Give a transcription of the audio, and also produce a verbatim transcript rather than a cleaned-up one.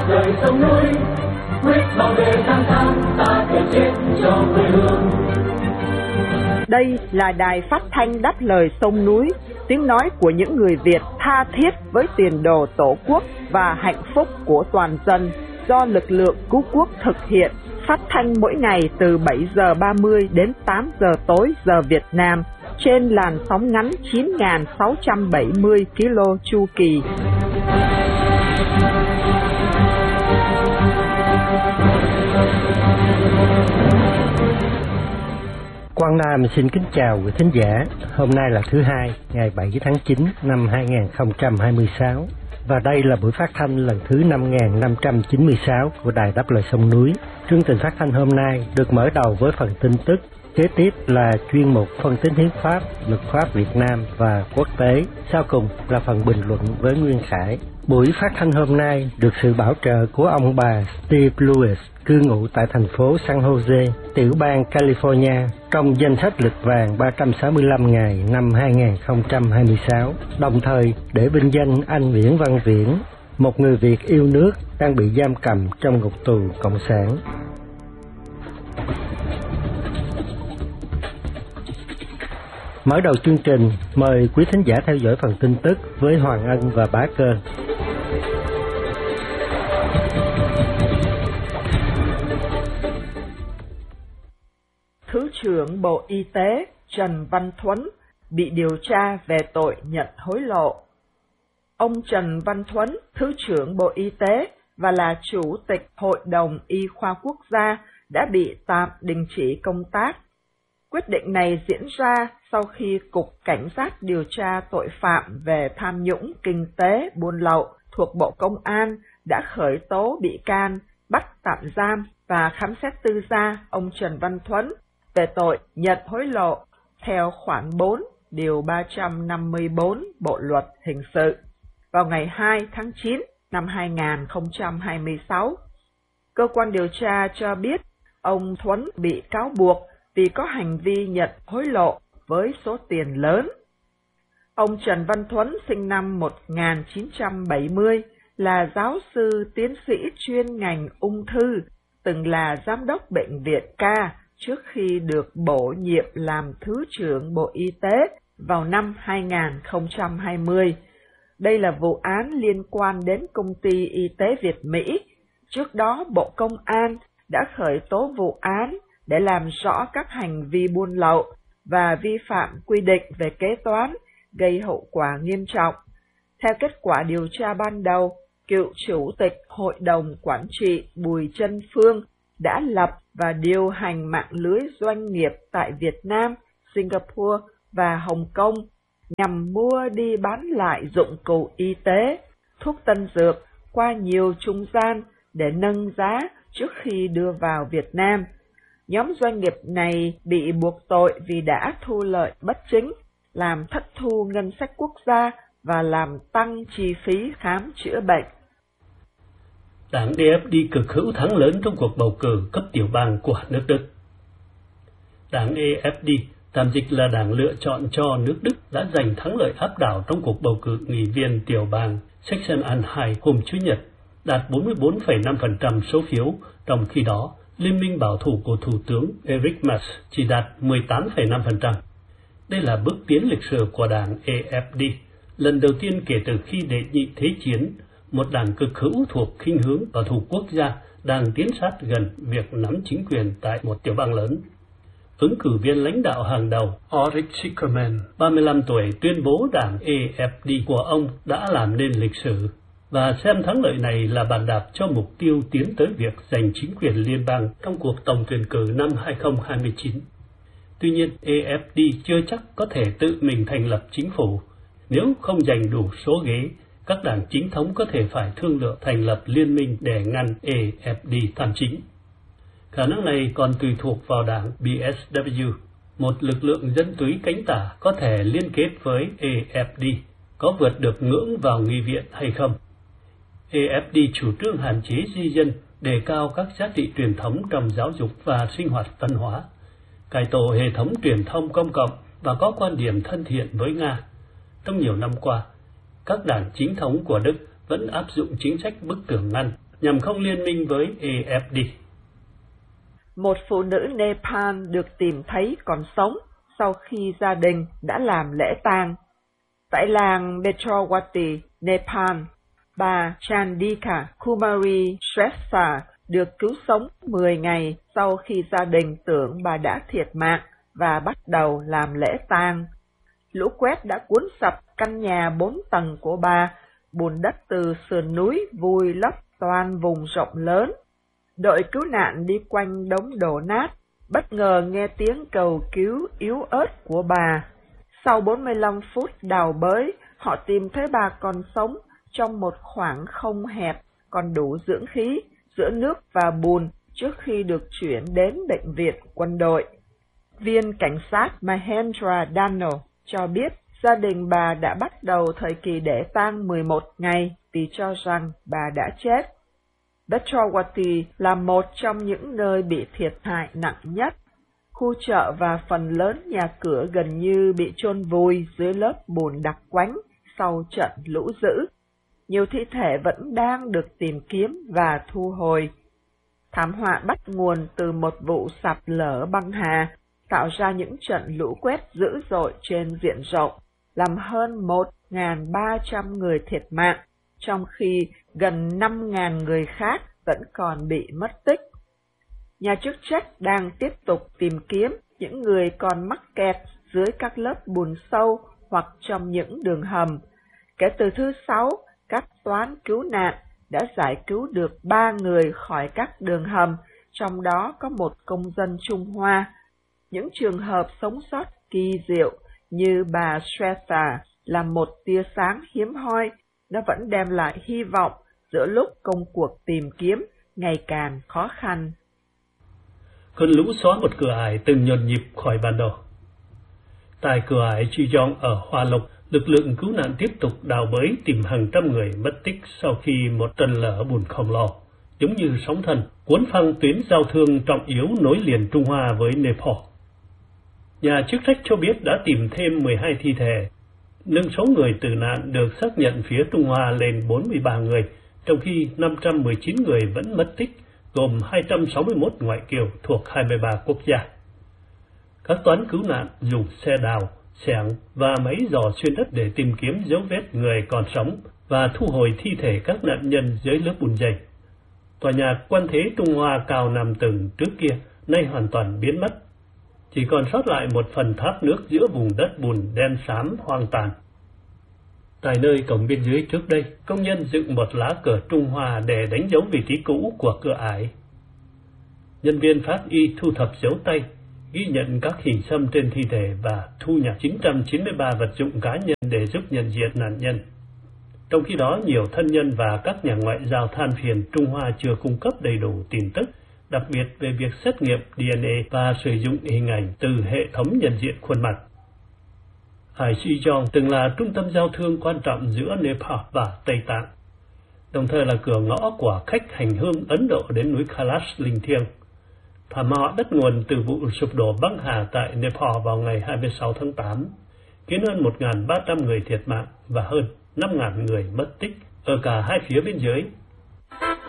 rời sông núi, quyết bảo vệ tháng tháng ta thể chết cho quê hương. Đây là đài phát thanh đáp lời sông núi, tiếng nói của những người Việt tha thiết với tiền đồ Tổ quốc và hạnh phúc của toàn dân, do lực lượng cứu quốc thực hiện, phát thanh mỗi ngày từ bảy giờ ba mươi đến tám giờ tối giờ Việt Nam trên làn sóng ngắn chín nghìn sáu trăm bảy mươi ki lô héc chu kỳ. Quang Nam xin kính chào quý thính giả. Hôm nay là thứ hai, ngày bảy tháng chín năm hai nghìn không trăm hai mươi sáu. Và đây là buổi phát thanh lần thứ năm nghìn năm trăm chín mươi sáu của Đài Đáp Lời Sông Núi. Chương trình phát thanh hôm nay được mở đầu với phần tin tức, kế tiếp là chuyên mục phân tích hiến pháp, luật pháp Việt Nam và quốc tế. Sau cùng là phần bình luận với Nguyên Khải. Buổi phát thanh hôm nay được sự bảo trợ của ông bà Steve Lewis, cư ngụ tại thành phố San Jose, tiểu bang California, trong danh sách lịch vàng ba trăm sáu mươi lăm ngày năm hai nghìn không trăm hai mươi sáu, đồng thời để vinh danh anh Nguyễn Văn Viễn, một người Việt yêu nước đang bị giam cầm trong ngục tù cộng sản. Mở đầu chương trình, mời quý thính giả theo dõi phần tin tức với Hoàng Ân và Bá Cơ. Thứ trưởng Bộ Y tế Trần Văn Thuấn bị điều tra về tội nhận hối lộ. Ông Trần Văn Thuấn, Thứ trưởng Bộ Y tế và là Chủ tịch Hội đồng Y khoa Quốc gia đã bị tạm đình chỉ công tác. Quyết định này diễn ra sau khi Cục Cảnh sát điều tra tội phạm về tham nhũng kinh tế buôn lậu thuộc Bộ Công an đã khởi tố bị can, bắt tạm giam và khám xét tư gia ông Trần Văn Thuấn về tội nhận hối lộ theo khoản bốn điều ba trăm năm mươi bốn Bộ luật hình sự vào ngày hai tháng chín năm hai nghìn không trăm hai mươi sáu. Cơ quan điều tra cho biết ông Thuấn bị cáo buộc vì có hành vi nhận hối lộ với số tiền lớn. Ông Trần Văn Thuấn sinh năm một nghìn chín trăm bảy mươi, là giáo sư tiến sĩ chuyên ngành ung thư, từng là giám đốc bệnh viện K trước khi được bổ nhiệm làm Thứ trưởng Bộ Y tế vào năm hai nghìn không trăm hai mươi. Đây là vụ án liên quan đến công ty y tế Việt Mỹ. Trước đó, Bộ Công an đã khởi tố vụ án để làm rõ các hành vi buôn lậu và vi phạm quy định về kế toán gây hậu quả nghiêm trọng. Theo kết quả điều tra ban đầu, cựu Chủ tịch Hội đồng Quản trị Bùi Trân Phương đã lập và điều hành mạng lưới doanh nghiệp tại Việt Nam, Singapore và Hồng Kông nhằm mua đi bán lại dụng cụ y tế, thuốc tân dược qua nhiều trung gian để nâng giá trước khi đưa vào Việt Nam. Nhóm doanh nghiệp này bị buộc tội vì đã thu lợi bất chính, làm thất thu ngân sách quốc gia và làm tăng chi phí khám chữa bệnh. Đảng đê ép đê cực hữu thắng lớn trong cuộc bầu cử cấp tiểu bang của nước Đức. Đảng đê ép đê, tạm dịch là Đảng lựa chọn cho nước Đức, đã giành thắng lợi áp đảo trong cuộc bầu cử nghị viên tiểu bang Sachsen-Anhalt hôm Chủ nhật, đạt bốn mươi bốn phẩy năm phần trăm số phiếu, trong khi đó Liên minh bảo thủ của Thủ tướng Eric Merz chỉ đạt mười tám phẩy năm phần trăm. Đây là bước tiến lịch sử của đảng a ép đê, lần đầu tiên kể từ khi đệ nhị thế chiến, một đảng cực hữu thuộc khuynh hướng bảo thủ quốc gia đang tiến sát gần việc nắm chính quyền tại một tiểu bang lớn. Ứng cử viên lãnh đạo hàng đầu Ulrich Zickermann, ba mươi lăm tuổi, tuyên bố đảng a ép đê của ông đã làm nên lịch sử, và xem thắng lợi này là bàn đạp cho mục tiêu tiến tới việc giành chính quyền liên bang trong cuộc tổng tuyển cử năm hai nghìn không trăm hai mươi chín. Tuy nhiên, a ép đê chưa chắc có thể tự mình thành lập chính phủ. Nếu không giành đủ số ghế, các đảng chính thống có thể phải thương lượng thành lập liên minh để ngăn a ép đê tham chính. Khả năng này còn tùy thuộc vào đảng bê ét vê, một lực lượng dân túy cánh tả có thể liên kết với a ép đê, có vượt được ngưỡng vào nghị viện hay không. a ép đê chủ trương hạn chế di dân, đề cao các giá trị truyền thống trong giáo dục và sinh hoạt văn hóa, cải tổ hệ thống truyền thông công cộng và có quan điểm thân thiện với Nga. Trong nhiều năm qua, các đảng chính thống của Đức vẫn áp dụng chính sách bức tường ngăn, nhằm không liên minh với a ép đê. Một phụ nữ Nepal được tìm thấy còn sống sau khi gia đình đã làm lễ tang. Tại làng Betrawati, Nepal, bà Chandika Kumari Shrestha được cứu sống mười ngày sau khi gia đình tưởng bà đã thiệt mạng và bắt đầu làm lễ tang. Lũ quét đã cuốn sập căn nhà bốn tầng của bà, bùn đất từ sườn núi vùi lấp toàn vùng rộng lớn. Đội cứu nạn đi quanh đống đổ nát, bất ngờ nghe tiếng cầu cứu yếu ớt của bà. Sau bốn mươi lăm phút đào bới, họ tìm thấy bà còn sống trong một khoảng không hẹp, còn đủ dưỡng khí giữa nước và bùn trước khi được chuyển đến bệnh viện quân đội. Viên cảnh sát Mahendra Dano cho biết gia đình bà đã bắt đầu thời kỳ để tang mười một ngày vì cho rằng bà đã chết. Betrawati là một trong những nơi bị thiệt hại nặng nhất. Khu chợ và phần lớn nhà cửa gần như bị chôn vùi dưới lớp bùn đặc quánh sau trận lũ dữ. Nhiều thi thể vẫn đang được tìm kiếm và thu hồi. Thảm họa bắt nguồn từ một vụ sạt lở băng hà, tạo ra những trận lũ quét dữ dội trên diện rộng, làm hơn một nghìn ba trăm người thiệt mạng, trong khi gần năm nghìn người khác vẫn còn bị mất tích. Nhà chức trách đang tiếp tục tìm kiếm những người còn mắc kẹt dưới các lớp bùn sâu hoặc trong những đường hầm. Kể từ thứ Sáu, các toán cứu nạn đã giải cứu được ba người khỏi các đường hầm, trong đó có một công dân Trung Hoa. Những trường hợp sống sót kỳ diệu như bà Shrestha là một tia sáng hiếm hoi, nó vẫn đem lại hy vọng giữa lúc công cuộc tìm kiếm ngày càng khó khăn. Cơn lũ xóa một cửa ải từng nhộn nhịp khỏi bản đồ. Tại cửa ải Chijong ở Hoa Lộc, lực lượng cứu nạn tiếp tục đào bới tìm hàng trăm người mất tích sau khi một trận lở bùn khổng lồ, giống như sóng thần, cuốn phăng tuyến giao thương trọng yếu nối liền Trung Hoa với Nepal. Nhà chức trách cho biết đã tìm thêm mười hai thi thể, nâng số người tử nạn được xác nhận phía Trung Hoa lên bốn mươi ba người, trong khi năm trăm mười chín người vẫn mất tích, gồm hai trăm sáu mươi mốt ngoại kiều thuộc hai mươi ba quốc gia. Các toán cứu nạn dùng xe đào, xẻng và máy dò xuyên đất để tìm kiếm dấu vết người còn sống và thu hồi thi thể các nạn nhân dưới lớp bùn dày. Tòa nhà Quan Thế Trung Hoa cao năm tầng trước kia nay hoàn toàn biến mất. Chỉ còn sót lại một phần thác nước giữa vùng đất bùn đen xám hoang tàn. Tại nơi cổng biên giới trước đây, công nhân dựng một lá cờ Trung Hoa để đánh dấu vị trí cũ của cửa ải. Nhân viên pháp y thu thập dấu tay, ghi nhận các hình xăm trên thi thể và thu nhặt chín trăm chín mươi ba vật dụng cá nhân để giúp nhận diện nạn nhân. Trong khi đó, nhiều thân nhân và các nhà ngoại giao than phiền Trung Hoa chưa cung cấp đầy đủ tin tức, đặc biệt về việc xét nghiệm đê en a và sử dụng hình ảnh từ hệ thống nhận diện khuôn mặt. Hải Chijong từng là trung tâm giao thương quan trọng giữa Nepal và Tây Tạng, đồng thời là cửa ngõ của khách hành hương Ấn Độ đến núi Kailash linh thiêng. Thảm họa bắt nguồn từ vụ sụp đổ băng hà tại Nepal vào ngày hai mươi sáu tháng tám, khiến hơn một nghìn ba trăm người thiệt mạng và hơn năm nghìn người mất tích ở cả hai phía biên giới